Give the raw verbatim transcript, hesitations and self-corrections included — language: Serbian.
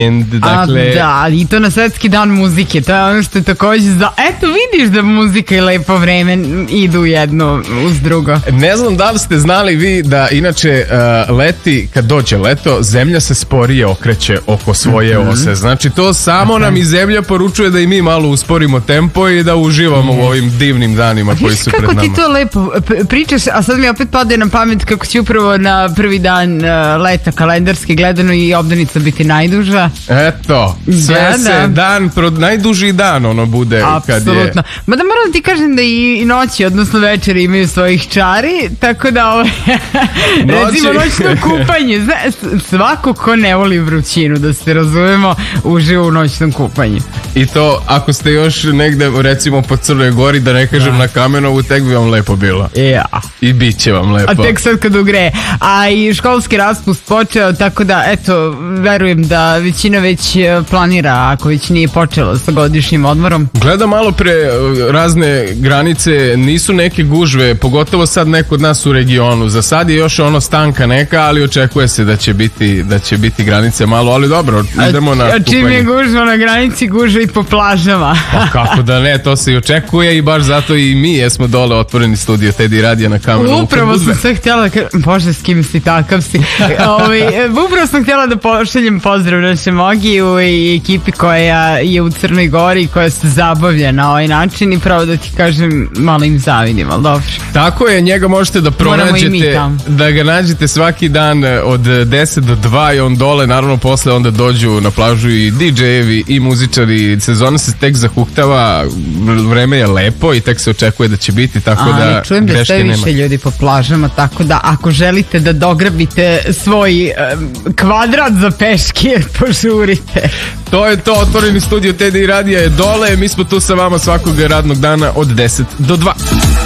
Dakle... A, da, i to na svetski dan muzike, to je ono što je takođe za... Eto, vidiš da muzika i lepo vreme idu jedno uz drugo. Ne znam da li ste znali vi da inače uh, leti, kad dođe leto, zemlja se sporije okreće oko svoje mm-hmm. ose. Znači to samo okay. nam i zemlja poručuje da i mi malo usporimo tempo i da uživamo mm. u ovim divnim danima koji su pred nama. Kako ti to lepo pričaš, a sad mi opet pade na pamet kako će upravo na prvi dan uh, leta kalendarski gledano i obdanica biti najduža. Eto, sve da, se da. dan, pro, najduži dan ono bude. Apsolutno. Kad je... Mada moram da ti kažem da i noći, odnosno večeri imaju svojih čari, tako da ovo, recimo noćno kupanje, svako ko ne voli vrućinu, da se razumemo, uživa u noćnom kupanju. I to ako ste još negde recimo po Crnoj Gori, da ne kažem da. na Kamenovu, tek bi vam lepo bilo. Ja. I bit će vam lepo. A tek sad kad ugre. A i školski raspust počeo, tako da eto, verujem da većina već planira, ako već nije počelo sa godišnjim odmorom. Gleda malo pre razne granice, nisu neke gužve, pogotovo sad neko od nas u regionu. Za sad je još ono stanka neka, ali očekuje se da će biti, da će biti granice malo, ali dobro, idemo na kupanje. A čim je gužva na granici, gužva i po plažama. Pa kako da ne, to se i očekuje i baš zato i mi jesmo dole otvoreni studio Teddy Radija na Kamenovu. Upravo sam sve htjela da kažem, bože s kim si takav si. Ovi, upravo sam htjela da pošaljem pozdrav našem Ogiju i ekipi koja je u Crnoj Gori, koja se zabavlja na ovaj način i pravo da ti kažem, malo im zavidim, ali dobro. Tako je, njega možete da pronađete, da ga nađete svaki dan od deset do dva i on dole, naravno posle onda dođu na plažu i didžejevi i muzičari, sezona se tek zahuktava, vreme je lepo i tek se očekuje da će biti, tako ali, da čujem da sve više nema. Ljudi po plažama, tako da ako želite da dograbite svoj um, kvadrat za peške, požurite. To je to, otvoreni studio Teddy Radija je dole, mi smo tu sa vama svakog radnog dana od deset do dva.